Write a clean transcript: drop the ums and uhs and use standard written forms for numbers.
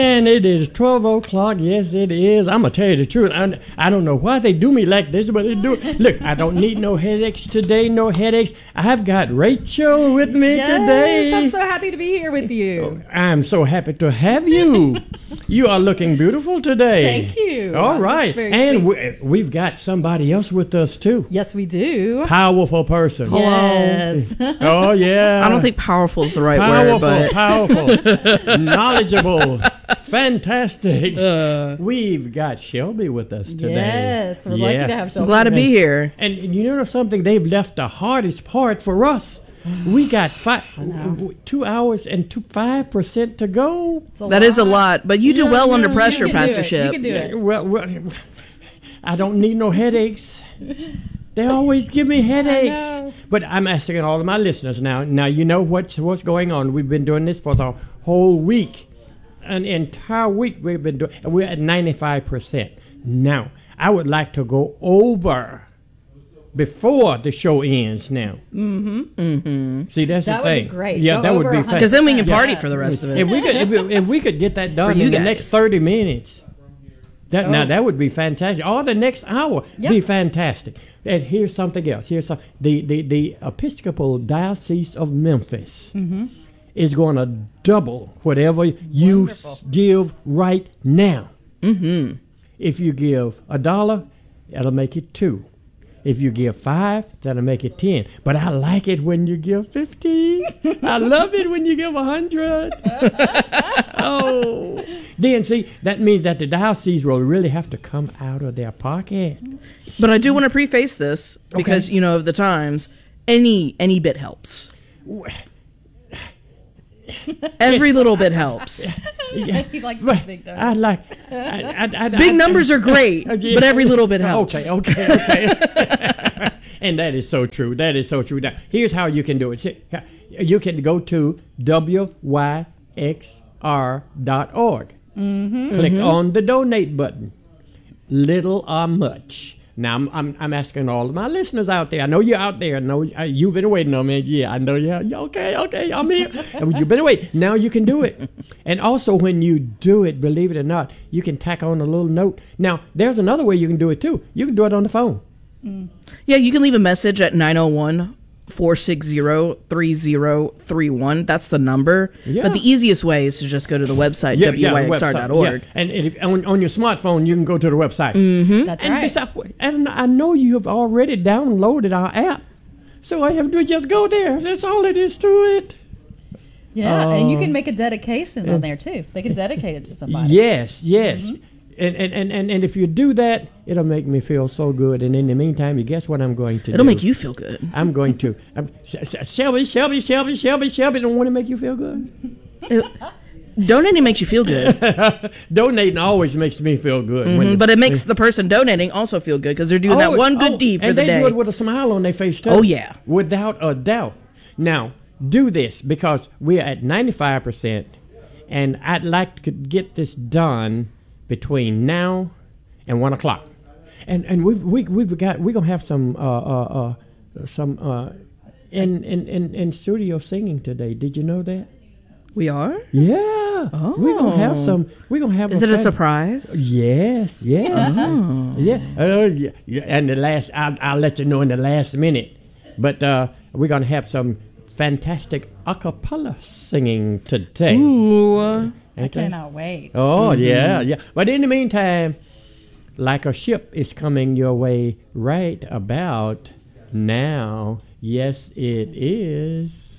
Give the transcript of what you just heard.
And it is 12 o'clock. Yes, it is. I'm going to tell you the truth. I don't know why they do me like this, but they do. Look, I don't need no headaches today, no headaches. I've got Rachel with me today. I'm so happy to be here with you. I'm so happy to have you. You are looking beautiful today. Thank you. All right. And we've got somebody else with us, too. Yes, we do. Powerful person. Hello. Yes. Oh, yeah. I don't think powerful is the right word. But Powerful. Knowledgeable. Fantastic. We've got Shelby with us today. Yes, we're lucky to have Shelby. I'm glad to be here. And you know something? They've left the hardest part for us. We got 2 hours and 5% to go. That is a lot, but you do well under pressure, Pastor Ship. You can do it. Well, I don't need no headaches. They always give me headaches. But I'm asking all of my listeners now. Now you know what's going on. We've been doing this for the whole week. An entire week we've been doing. We're at 95%. Now, I would like to go over before the show ends now. Mm-hmm. Mm-hmm. See, that's the thing. That would be great. Yeah, go that would be fantastic. Because then we can party for the rest of it. If we could get that done in the next 30 minutes, now that would be fantastic. Or the next hour be fantastic. And here's something else. The Episcopal Diocese of Memphis is going to double whatever you give right now. Mm-hmm. If you give $1, that'll make it 2. If you give 5, that'll make it 10. But I like it when you give 15. I love it when you give 100. Oh. Then, see, that means that the diocese will really have to come out of their pocket. But I do want to preface this because, of the times, any bit helps. Every little bit helps. He likes the big numbers. Big numbers are great, but every little bit helps. Okay. And that is so true. That is so true. Now, here's how you can do it. You can go to wyxr.org. Click on the donate button. Little or much. Now, I'm asking all of my listeners out there. I know you're out there. I know you've been waiting on me. Yeah, I know you. Okay, I'm here. You've been waiting. Now you can do it. And also, when you do it, believe it or not, you can tack on a little note. Now, there's another way you can do it, too. You can do it on the phone. Yeah, you can leave a message at 901-460-3031. That's the number. Yeah. But the easiest way is to just go to the website, wyxr.org. Yeah. And if, on your smartphone, you can go to the website. Mm-hmm. That's right. And I know you have already downloaded our app. So all you have to do is just go there. That's all it is to it. Yeah, and you can make a dedication on there, too. They can dedicate it to somebody. Yes. Mm-hmm. And if you do that, it'll make me feel so good. And in the meantime, you guess what I'm going to do? It'll make you feel good. I'm going to. Shelby, don't want to make you feel good? Donating makes you feel good. Donating always makes me feel good. But it makes the person donating also feel good because they're doing that one good deed for the day. And they do it with a smile on their face, too. Oh, yeah. Without a doubt. Now, do this because we're at 95%, and I'd like to get this done between now and 1 o'clock, and we're gonna have some in studio singing today. Did you know that? We are? Yeah. Oh. We're gonna have some. Is it a surprise? Yes. Oh. Yeah. And the last, I'll let you know in the last minute, but we're gonna have some fantastic a cappella singing today. Ooh. I cannot wait. Oh, yeah. But in the meantime, Like a Ship is coming your way right about now. Yes, it is.